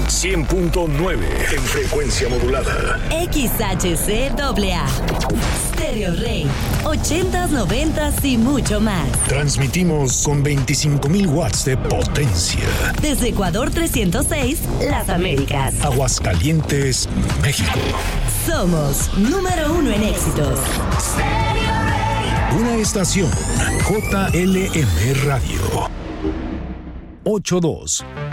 100.9 en frecuencia modulada. XHCAA. Stereo Rey. 80s, 90s y mucho más. Transmitimos con 25,000 watts de potencia. Desde Ecuador 306, Las Américas. Aguascalientes, México. Somos número 1 en éxitos. Una estación JLM Radio. 82.